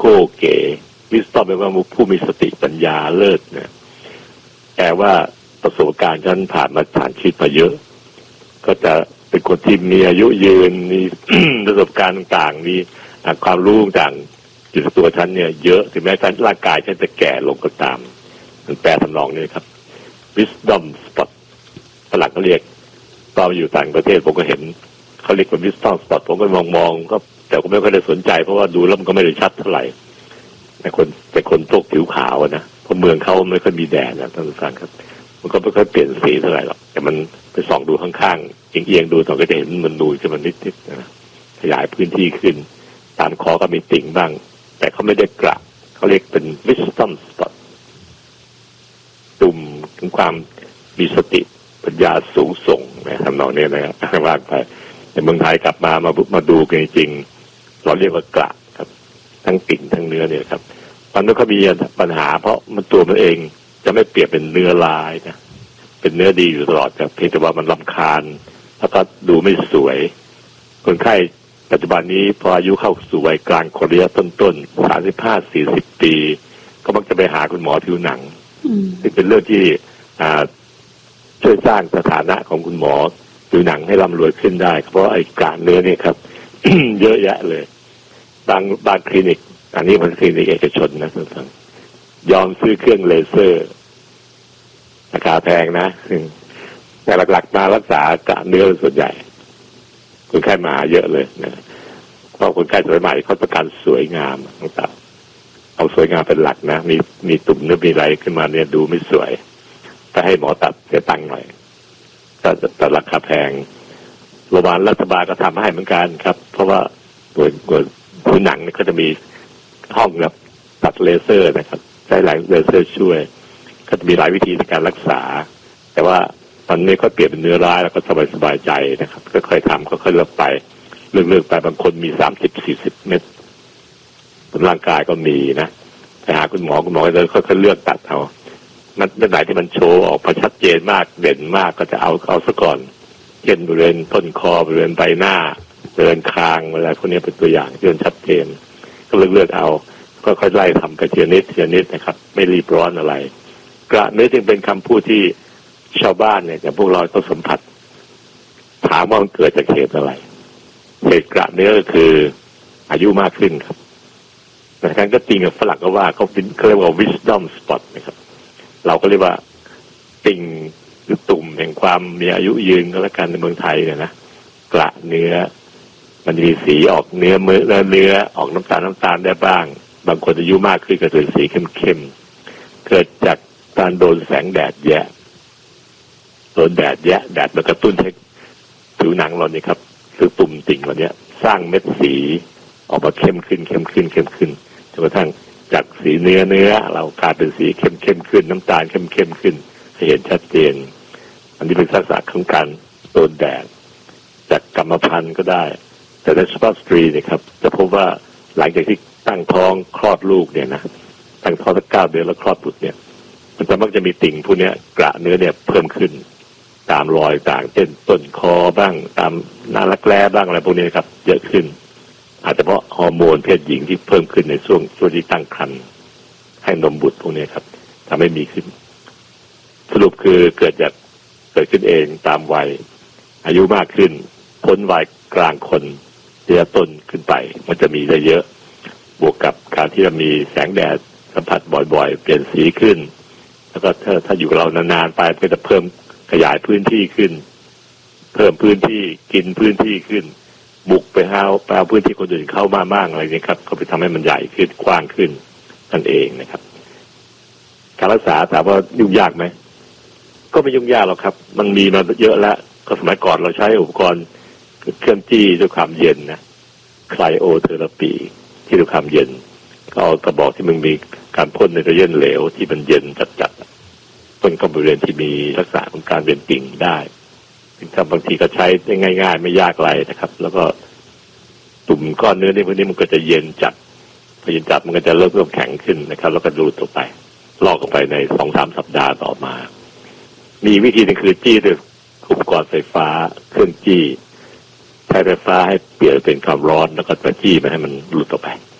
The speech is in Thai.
ก้เก๋วิสตอมแปลว่าผู้มีสติปัญญาเลิศเนี่ยแปลว่าประสบการณ์ฉันผ่านมาผ่านชีวิตมาเยอะก็จะเป็นคนที่มีอายุยืนมี ประสบการณ์ต่างๆมีความรู้ต่างอยู่ในตัวฉันเนี่ยเยอะถึงแม้ฉันร่างกายฉันจะแก่ลงก็ตามมันแปลทำนองนี้ครับ wisdom spot ฝรั่งเขาเรียกตอนอยู่ต่างประเทศผมก็เห็นเขาเรียกว่า wisdom spot ผมก็มองก็แต่ก็ไม่ค่อยได้สนใจเพราะว่าดูแล้วมันก็ไม่ได้ชัดเท่าไหร่แต่คนพวกผิวขาวนะเพราะเมืองเขาไม่ค่อยมีแดดนะท่านผู้ฟังครับมันก็ไม่ค่อยเปลี่ยนสีเท่าไหร่หรอกแต่มันไปส่องดูข้างๆเอียงๆดูต่อก็จะเห็นมันดูขึ้นมานิดๆนะขยายพื้นที่ขึ้นตามคอก็มีติ่งบ้างแต่เขาไม่ได้กระเขาเรียกเป็น wisdom spot ตุ่มถึงความมีสติปัญญาสูงส่งนะทำนองนี้นะครับว่าไปในเมืองไทยกลับมาดูกันจริงเราเรียกว่ากระครับทั้งติ่งทั้งเนื้อเนี่ยครับมันก็มีปัญหาเพราะมันตัวมันเองจะไม่เปรียบเป็นเนื้อลายนะเป็นเนื้อดีอยู่ตลอดครับเพียงแต่ว่ามันรำคาญแล้วก็ดูไม่สวยคนไข้ปัจจุบันนี้พออายุเข้าสู่วัยกลางคนระยะต้นๆ35-40 ปีก็มักจะไปหาคุณหมอผิวหนังซึ่งเป็นเรื่องที่ช่วยสร้างสถานะของคุณหมอผิวหนังให้ร่ำรวยขึ้นได้เพราะไอ้กระเนื้อเนี่ยครับ เยอะแยะเลยบางคลินิกอันนี้มันคลินิกเอกชนนะท่านยอมซื้อเครื่องเลเซอร์ราคาแพงนะแต่หลักๆมารักษากระเนื้อส่วนใหญ่คนไข้มาเยอะเลยนะเพราะคนไข้สมัยใหม่เขาต้องการสวยงามต่างๆเอาสวยงามเป็นหลักนะมีตุ่มเนื้อมีอะไรขึ้นมาเนี่ยดูไม่สวยถ้าให้หมอตัดเสียตังค์หน่อยก็แต่ราคาแพงโรงพยาบาลรัฐบาลก็ทำให้เหมือนกันครับเพราะว่าตัวผิวหนังเนี่ยก็จะมีห้องแบบตัดเลเซอร์นะครับใช้หลายเลเซอร์ช่วยก็จะมีหลายวิธีในการรักษาแต่ว่ามันไม่ค่อยเปลี่ยนเป็นเนื้อร้ายแล้วก็สบายใจนะครับค่อยๆทำค่อยๆเลือกไปเลือกไปบางคนมี30-40 เม็ดบนร่างกายก็มีนะไปหาคุณหมอเลยค่อยๆเลือกตัดเอามันไหนที่มันโชว์ออกมาชัดเจนมากเด่นมากก็จะเอาซะก่อนเช่นบริเวณต้นคอบริเวณใบหน้าเดินคางอะไรพวกนี้เป็นตัวอย่างที่มันชัดเจนก็เลือกเอาค่อยๆไล่ทำไปทีละนิดนะครับไม่รีบร้อนอะไรกระเนื้อจึงเป็นคำพูดที่ชาวบ้านเนี่ยอย่างพวกเราต้องสัมผัสถามว่ามันเกิดจากเหตุอะไรเหตุกระเนื้อก็คืออายุมากขึ้นครับแต่การก็จริงกับฝรั่งก็ว่าเขาเรียกว่า wisdom spot นะครับเราก็เรียกว่าติ่งหรือตุ่มแห่งความมีอายุยืนก็แล้วกันในเมืองไทยเนี่ยนะกระเนื้อมันมีสีออกเนื้อออกน้ำตาลได้บ้างบางคนอายุมากขึ้นก็จะสีเข้มเกิดจากการโดนแสงแดดแยะแดดมากระตุ้นให้ผิวหนังเราเนี่ยครับคือตุ่มติ่งเราเนี่ยสร้างเม็ดสีออกมาเข้มขึ้นจนกระทั่งจากสีเนื้อเรากลายเป็นสีเข้มขึ้นน้ำตาลเข้มขึ้นเห็นชัดเจนอันนี้เป็นลักษณะของการโดนแดดจากกรรมพันธุ์ก็ได้แต่ในสุภาพสตรีเนี่ยครับจะพบว่าหลังจากที่ตั้งท้องคลอดลูกเนี่ยนะตั้งท้องสัก9 เดือนแล้วคลอดบุตรเนี่ยมันจะมักจะมีติ่งพวกนี้กระเนื้อเนี่ยเพิ่มขึ้นตามรอยต่างเช่นต้นคอบ้างตามหน้ารักแร้บ้างอะไรพวกนี้ครับเยอะขึ้นอาจจะเพราะฮอร์โมนเพศหญิงที่เพิ่มขึ้นในช่วงที่ตั้งครรภ์ให้นมบุตรพวกนี้ครับทำให้มีขึ้นสรุปคือเกิดขึ้นเองตามวัยอายุมากขึ้นพ้นวัยกลางคนระยะต้นขึ้นไปมันจะมีได้เยอะบวกกับการที่จะมีแสงแดดสัมผัสบ่อยๆเปลี่ยนสีขึ้นแล้วก็ถ้าอยู่กับเรานานๆไปก็จะเพิ่มขยายพื้นที่ขึ้นเพิ่มพื้นที่กินพื้นที่ขึ้นบุกไปเอาพื้นที่คนอื่นเข้ามาบ้างอะไรนี้ครับก็ไปทำให้มันใหญ่ขึ้นกว้างขึ้นนั่นเองนะครับการรักษาถามว่ายุ่งยากไหมก็ไม่ยุ่งยากหรอกครับมันมีมาเยอะแล้วก็สมัยก่อนเราใช้อุปกรณ์เครื่องจี้ด้วยความเย็นนะไคลโอเทอราปีที่ด้วยความเย็นก็เอากระบอกที่มันมีการพ่นไนโตรเจนเหลวที่มันเย็นจัดๆพ่นเข้าบริเวณที่มีลักษณะของการเป็นติ่งได้ซึ่งบางทีก็ใช้ได้ง่ายๆไม่ยากอะไรนะครับแล้วก็ตุ่มก้อนเนื้อในพวกนี้มันก็จะเย็นจัดพอเย็นจัดมันก็จะเริ่มแข็งขึ้นนะครับแล้วก็ดูดออกไปลอกออกไปใน 2-3 สัปดาห์ต่อมามีวิธีนึงคือจี้ด้วยอุปกรณ์ไฟฟ้าเครื่องจี้ใช้ไฟฟ้าให้เปลี่ยนเป็นความร้อนแล้วก็จี้ไม่ให้มันหลุดออกไป